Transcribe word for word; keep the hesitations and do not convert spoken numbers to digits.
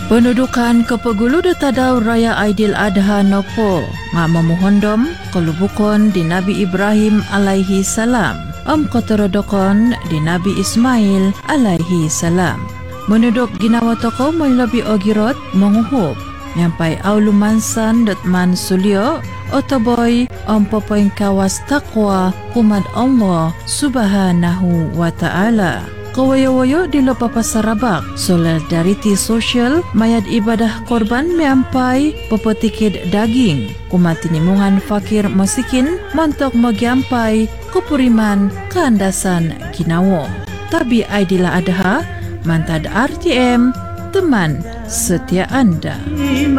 Pendudukan Kepegulu de Tadau Raya Aidil Adha Nopo nga memohondom kelubukon di Nabi Ibrahim alaihi salam om kotorodokon di Nabi Ismail alaihi salam. Menuduk ginawa toko may labi ogirot menguhup nyampai aulumansan dotman sulio otoboy om popoing kawas takwa kumad Allah subhanahu wa ta'ala. Kawayo-wayo di lopa pasarabak solidarity social mayad ibadah korban meampai pepetikid daging kumatinimungan fakir masikin montok magiampai kupuriman keandasan ginawo. Tabi Aidil Adha mantad R T M teman setia Anda.